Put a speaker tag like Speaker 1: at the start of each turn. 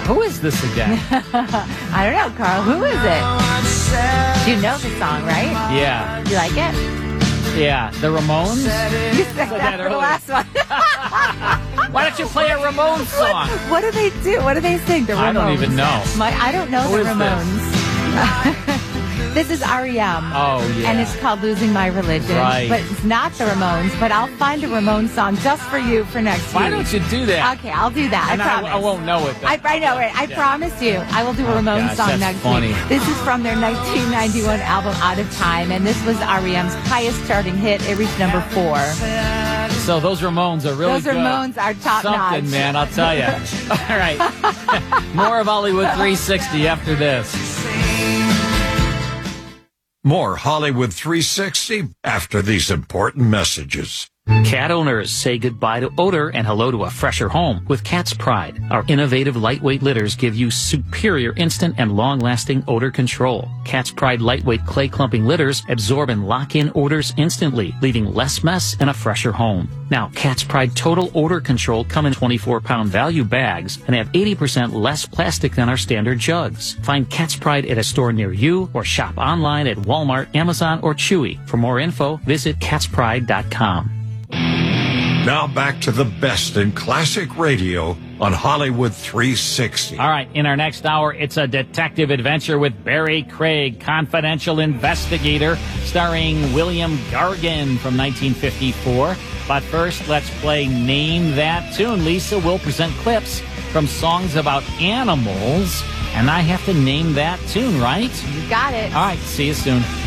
Speaker 1: Who is this again?
Speaker 2: I don't know, Carl. Who is it? You know the song, right?
Speaker 1: Yeah.
Speaker 2: You like it?
Speaker 1: Yeah. The Ramones?
Speaker 2: You said that for the last one.
Speaker 1: Why don't you play a Ramones song?
Speaker 2: What do they do? What do they sing? The Ramones.
Speaker 1: I don't even know.
Speaker 2: I don't know
Speaker 1: Who
Speaker 2: the
Speaker 1: is
Speaker 2: Ramones. This is REM.
Speaker 1: Oh, yeah.
Speaker 2: And it's called Losing My Religion.
Speaker 1: Right.
Speaker 2: But it's not the Ramones. But I'll find a Ramones song just for you for next week.
Speaker 1: Why don't you do that?
Speaker 2: Okay, I'll do that.
Speaker 1: And
Speaker 2: I promise.
Speaker 1: I won't know it.
Speaker 2: I know it. I promise you. I will do a Ramones
Speaker 1: gosh,
Speaker 2: song
Speaker 1: that's
Speaker 2: next
Speaker 1: funny.
Speaker 2: week. This is from their 1991 album Out of Time. And this was REM's highest charting hit. It reached number 4.
Speaker 1: So those Ramones are really
Speaker 2: Those
Speaker 1: good.
Speaker 2: Ramones are top
Speaker 1: Something,
Speaker 2: notch.
Speaker 1: man, I'll tell you. All right. More of Hollywood 360 after this.
Speaker 3: More Hollywood 360 after these important messages.
Speaker 4: Cat owners say goodbye to odor and hello to a fresher home with Cat's Pride. Our innovative lightweight litters give you superior instant and long-lasting odor control. Cat's Pride lightweight clay clumping litters absorb and lock in odors instantly, leaving less mess and a fresher home. Now, Cat's Pride Total Odor Control come in 24-pound value bags and have 80% less plastic than our standard jugs. Find Cat's Pride at a store near you or shop online at Walmart, Amazon, or Chewy. For more info, visit catspride.com.
Speaker 3: Now back to the best in classic radio on Hollywood 360.
Speaker 1: All right, in our next hour, it's a detective adventure with Barry Craig, confidential investigator, starring William Gargan from 1954. But first, let's play Name That Tune. Lisa will present clips from songs about animals, and I have to name that tune, right?
Speaker 2: You got it.
Speaker 1: All right, see you soon.